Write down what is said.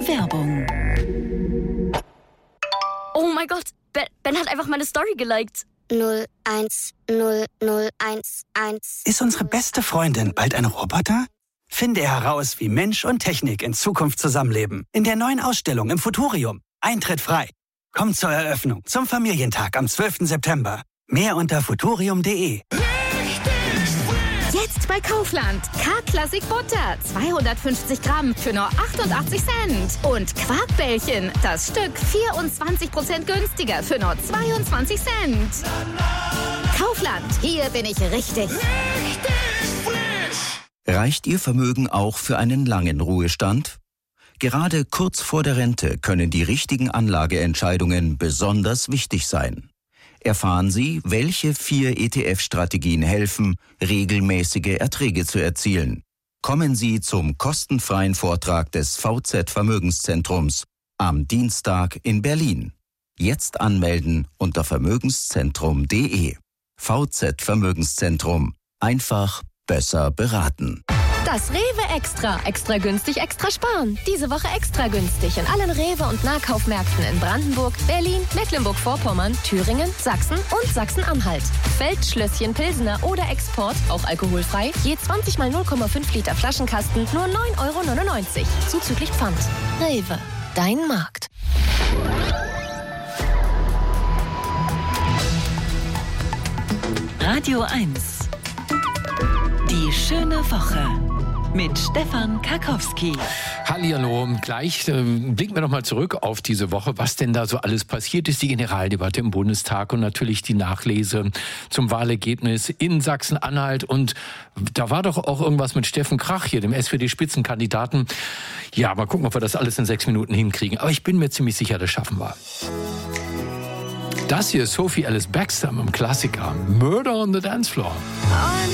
Werbung. Oh mein Gott, Ben hat einfach meine Story geliked. 010011. Ist unsere beste Freundin bald ein Roboter? Finde heraus, wie Mensch und Technik in Zukunft zusammenleben. In der neuen Ausstellung im Futurium. Eintritt frei. Kommt zur Eröffnung zum Familientag am 12. September. Mehr unter futurium.de. Jetzt bei Kaufland. K-Klassik Butter. 250 Gramm für nur 88 Cent. Und Quarkbällchen. Das Stück 24% günstiger für nur 22 Cent. Kaufland. Hier bin ich richtig. Reicht Ihr Vermögen auch für einen langen Ruhestand? Gerade kurz vor der Rente können die richtigen Anlageentscheidungen besonders wichtig sein. Erfahren Sie, welche 4 ETF-Strategien helfen, regelmäßige Erträge zu erzielen. Kommen Sie zum kostenfreien Vortrag des VZ Vermögenszentrums am Dienstag in Berlin. Jetzt anmelden unter vermögenszentrum.de. VZ Vermögenszentrum. Einfach besser beraten. Das Rewe Extra. Extra günstig, extra sparen. Diese Woche extra günstig in allen Rewe- und Nahkaufmärkten in Brandenburg, Berlin, Mecklenburg-Vorpommern, Thüringen, Sachsen und Sachsen-Anhalt. Feldschlösschen Pilsener oder Export, auch alkoholfrei, je 20 mal 0,5 Liter Flaschenkasten, nur 9,99 €. Zuzüglich Pfand. Rewe, dein Markt. Radio 1. Die schöne Woche mit Stefan Karkowski. Hallihallo, gleich blicken wir noch mal zurück auf diese Woche, was denn da so alles passiert ist, die Generaldebatte im Bundestag und natürlich die Nachlese zum Wahlergebnis in Sachsen-Anhalt. Und da war doch auch irgendwas mit Steffen Krach hier, dem SPD-Spitzenkandidaten. Ja, mal gucken, ob wir das alles in 6 Minuten hinkriegen. Aber ich bin mir ziemlich sicher, das schaffen wir. Das hier ist Sophie Ellis-Bextor im Klassiker Murder on the Dance Floor.